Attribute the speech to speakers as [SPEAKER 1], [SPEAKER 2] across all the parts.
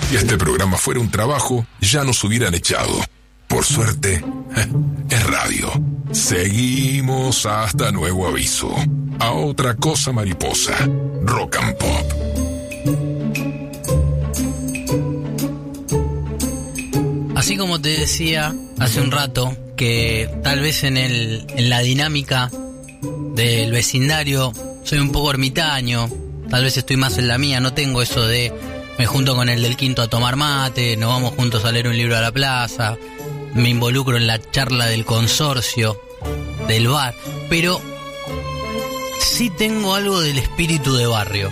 [SPEAKER 1] Si este programa fuera un trabajo, ya nos hubieran echado. Por suerte, es radio. Seguimos hasta nuevo aviso. A otra cosa mariposa. Rock and Pop.
[SPEAKER 2] Así como te decía hace un rato, que tal vez en la dinámica del vecindario soy un poco ermitaño, tal vez estoy más en la mía, no tengo eso de me junto con el del quinto a tomar mate, nos vamos juntos a leer un libro a la plaza, me involucro en la charla del consorcio, del bar, pero sí tengo algo del espíritu de barrio.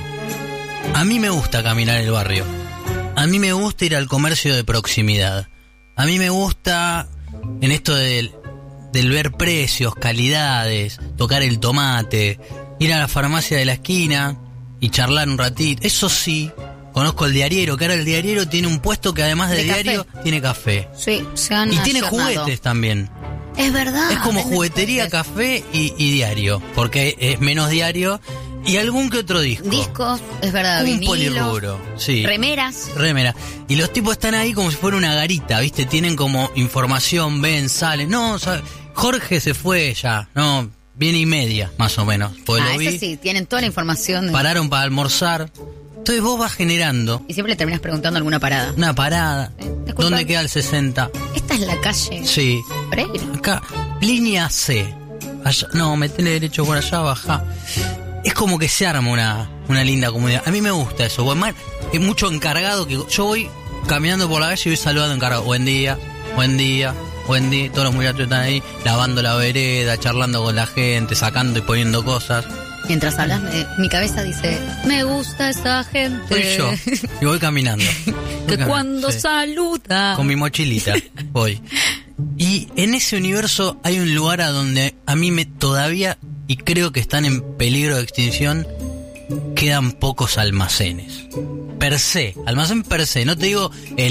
[SPEAKER 2] A mí me gusta caminar el barrio, a mí me gusta ir al comercio de proximidad, a mí me gusta en esto del ver precios, calidades, tocar el tomate, ir a la farmacia de la esquina y charlar un ratito. Eso sí, conozco el diariero, que ahora el diariero tiene un puesto que además de diario tiene café.
[SPEAKER 3] Sí, se han
[SPEAKER 2] y tiene
[SPEAKER 3] ayornado.
[SPEAKER 2] juguetes también.
[SPEAKER 3] Es verdad.
[SPEAKER 2] Es como juguetería, café y diario, porque es menos diario y algún que otro disco.
[SPEAKER 3] Discos, es verdad,
[SPEAKER 2] un
[SPEAKER 3] vinilos,
[SPEAKER 2] polirrubro, sí.
[SPEAKER 3] remeras.
[SPEAKER 2] Y los tipos están ahí como si fuera una garita, ¿viste? Tienen como información, ven, salen. No, Jorge se fue ya, no, viene y media, más o menos. Lo vi.
[SPEAKER 3] Eso sí, tienen toda la información.
[SPEAKER 2] Pararon para almorzar. Entonces vos vas generando.
[SPEAKER 3] Y siempre le terminas preguntando alguna parada.
[SPEAKER 2] Una parada. ¿Dónde queda el 60?
[SPEAKER 3] Esta es la calle.
[SPEAKER 2] Sí.
[SPEAKER 3] Pereira.
[SPEAKER 2] Acá, línea C. Allá, no, metele derecho por allá, bajá. Es como que se arma una linda comunidad. A mí me gusta eso. Es mucho encargado que yo voy caminando por la calle y voy saludando encargado. Buen día, buen día, buen día. Todos los muchachos están ahí lavando la vereda, charlando con la gente, sacando y poniendo cosas.
[SPEAKER 3] Mientras hablas, mi cabeza dice, me gusta esa gente.
[SPEAKER 2] Soy yo. Y voy caminando.
[SPEAKER 3] Cuando saluda.
[SPEAKER 2] Con mi mochilita voy. Y en ese universo hay un lugar a donde a mí todavía, y creo que están en peligro de extinción, quedan pocos almacenes. Almacén per se. No te digo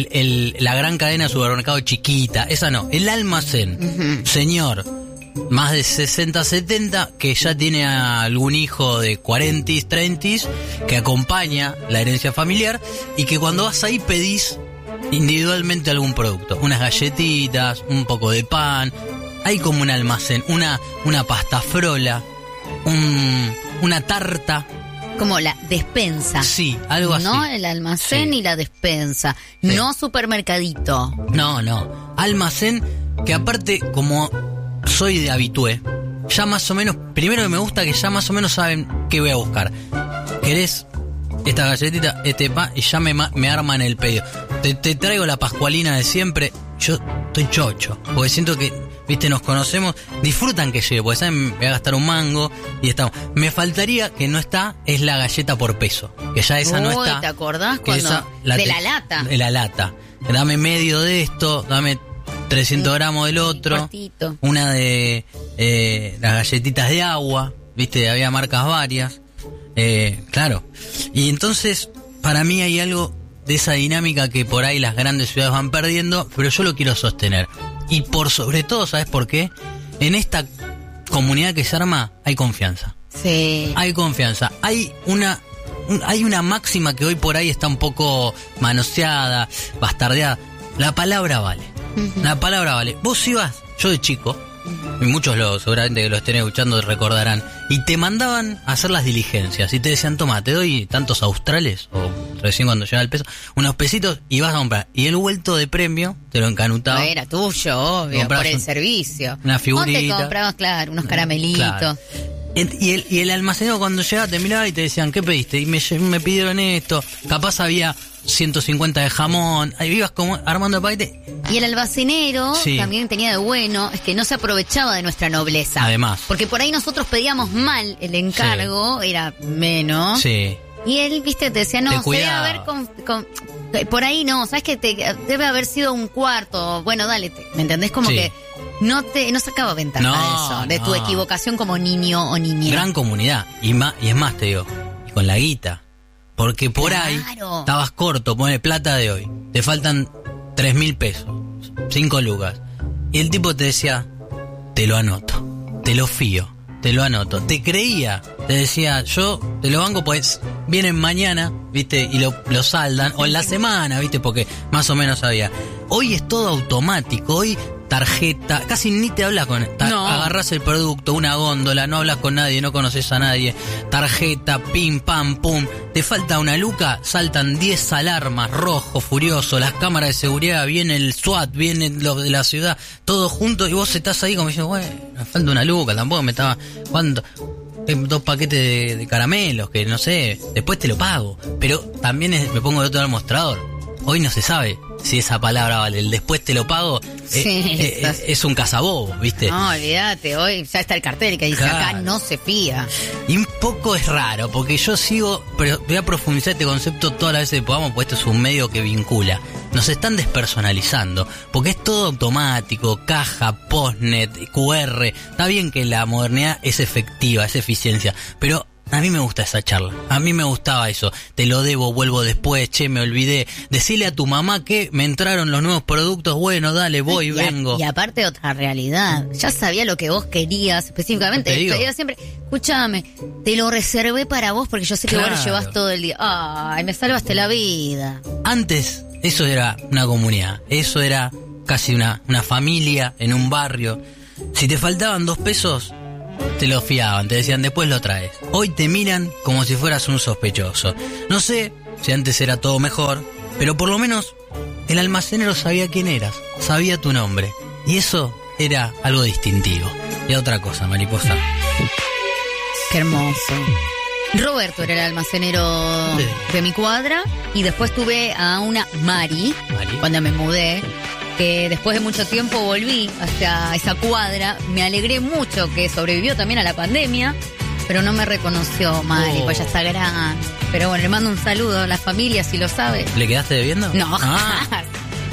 [SPEAKER 2] la gran cadena de supermercado chiquita, esa no. El almacén. Uh-huh. Señor, más de 60, 70, que ya tiene a algún hijo de 40, 30, que acompaña la herencia familiar, y que cuando vas ahí pedís individualmente algún producto. Unas galletitas, un poco de pan. Hay como un almacén, una pasta frola, una tarta.
[SPEAKER 3] Como la despensa.
[SPEAKER 2] Sí, algo así.
[SPEAKER 3] No el almacén y la despensa. Sí. No supermercadito.
[SPEAKER 2] No. Almacén que aparte, como soy de habitué, ya más o menos, primero que me gusta que ya más o menos saben qué voy a buscar. ¿Querés esta galletita, este pan? Y ya me arman el pedido. Te traigo la pascualina de siempre. Yo estoy chocho, porque siento que, viste, nos conocemos, disfrutan que llegue, porque saben, me voy a gastar un mango y estamos. Me faltaría, que no está, es la galleta por peso, que ya esa no está.
[SPEAKER 3] ¿Te acordás cuando? De la lata.
[SPEAKER 2] De la lata. Dame medio de esto, dame 300 gramos del otro, una de las galletitas de agua, viste, había marcas varias, claro. Y entonces, para mí hay algo de esa dinámica que por ahí las grandes ciudades van perdiendo, pero yo lo quiero sostener. Y por sobre todo, ¿sabes por qué? En esta comunidad que se arma hay confianza.
[SPEAKER 3] Sí.
[SPEAKER 2] Hay confianza. Hay una máxima que hoy por ahí está un poco manoseada, bastardeada. La palabra vale. Uh-huh. La palabra vale. Vos ibas, yo de chico, y muchos seguramente que lo estén escuchando recordarán, y te mandaban a hacer las diligencias y te decían, toma, te doy tantos australes, o recién cuando llega el peso, unos pesitos, y vas a comprar. Y el vuelto de premio te lo encanutaba.
[SPEAKER 3] No era tuyo, obvio, por el servicio.
[SPEAKER 2] Una figurita.
[SPEAKER 3] Vos te comprabas, claro, unos caramelitos. Claro.
[SPEAKER 2] Y el almacenero cuando llegaba te miraba y te decían, ¿qué pediste? Y me pidieron esto. Capaz había 150 de jamón. Ahí ibas como armando el paquete.
[SPEAKER 3] Y el almacenero también tenía de bueno, es que no se aprovechaba de nuestra nobleza.
[SPEAKER 2] Además.
[SPEAKER 3] Porque por ahí nosotros pedíamos mal el encargo, era menos.
[SPEAKER 2] Sí.
[SPEAKER 3] Y él, viste, te decía, no, se debe haber por ahí no, sabes que debe haber sido un cuarto. Bueno, dale, ¿me entendés? Como que no sacaba ventaja de eso, de tu equivocación como niño o niña.
[SPEAKER 2] Gran comunidad. Y es más, te digo, y con la guita. Porque por ahí estabas corto, pone plata de hoy. Te faltan 3.000 pesos, 5 lucas. Y el tipo te decía, te lo anoto, te lo fío, te lo anoto. Te creía te decía, yo te lo banco pues vienen mañana, ¿viste? Y lo saldan, o en la semana, ¿viste? Porque más o menos había. Hoy es todo automático, hoy tarjeta, casi ni te hablas con... Agarrás el producto, una góndola, no hablas con nadie, no conoces a nadie, tarjeta, pim, pam, pum, te falta una luca, saltan 10 alarmas, rojo, furioso, las cámaras de seguridad, viene el SWAT, viene lo de la ciudad, todo junto, y vos estás ahí como diciendo, bueno, me falta una luca, tampoco me estaba... ¿Cuánto? 2 paquetes de caramelos, que no sé, después te lo pago, pero también me pongo de otro lado al mostrador. Hoy no se sabe si esa palabra vale. El después te lo pago es un cazabobo, ¿viste?
[SPEAKER 3] No, olvídate. Hoy ya está el cartel que dice acá no se fía.
[SPEAKER 2] Y un poco es raro, porque yo sigo... Pero voy a profundizar este concepto todas las veces que podamos, porque esto es un medio que vincula. Nos están despersonalizando, porque es todo automático, caja, postnet, QR. Está bien que la modernidad es efectiva, es eficiencia, pero... A mí me gusta esa charla, a mí me gustaba eso, te lo debo, vuelvo después, che, me olvidé, decile a tu mamá que me entraron los nuevos productos, bueno, dale, voy, vengo.
[SPEAKER 3] Y aparte otra realidad, ya sabía lo que vos querías, específicamente, te digo siempre, escúchame, te lo reservé para vos porque yo sé que vos lo llevas todo el día, ay, me salvaste la vida.
[SPEAKER 2] Antes, eso era una comunidad, eso era casi una familia en un barrio, si te faltaban 2 pesos... Te lo fiaban, te decían después lo traes. Hoy te miran como si fueras un sospechoso. No sé si antes era todo mejor, pero por lo menos el almacenero sabía quién eras, sabía tu nombre. Y eso era algo distintivo. Y otra cosa, mariposa.
[SPEAKER 3] Qué hermoso. Roberto era el almacenero de mi cuadra y después tuve a una Mari. Cuando me mudé. Que después de mucho tiempo volví hacia esa cuadra. Me alegré mucho que sobrevivió también a la pandemia, pero no me reconoció Mari, pues ya está grande. Pero bueno, le mando un saludo a la familia si lo sabe.
[SPEAKER 2] ¿Le quedaste debiendo?
[SPEAKER 3] No,